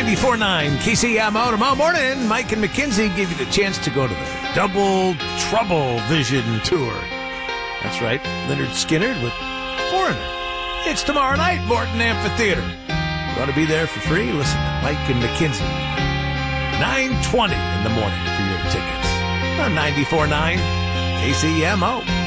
94.9 KCMO. Tomorrow morning, Mike and McKenzie give you the chance to go to the Double Trouble Vision Tour. That's right, Leonard Skinner with Foreigner. It's tomorrow night, Morton Amphitheater. You want to be there for free? Listen to Mike and McKenzie. 9:20 in the morning for your tickets on 94.9 KCMO.